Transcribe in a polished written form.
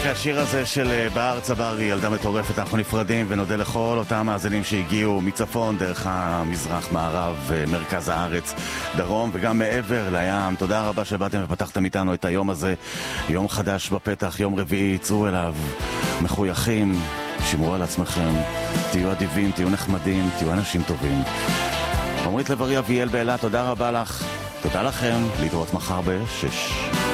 אחרי השיר הזה של בר צברי, ילדה מטורפת, אנחנו נפרדים ונודה לכל אותם מאזינים שהגיעו מצפון דרך המזרח, מערב, מרכז הארץ, דרום וגם מעבר לים. תודה רבה שבאתם ופתחתם איתנו את היום הזה. יום חדש בפתח, יום רביעי, צאו אליו מחויכים, שמרו על עצמכם, תהיו אדיבים, תהיו נחמדים, תהיו אנשים טובים. עומרית לב-ארי אביאל באילת, תודה רבה לך, תודה לכם, להתראות מחר ב-6.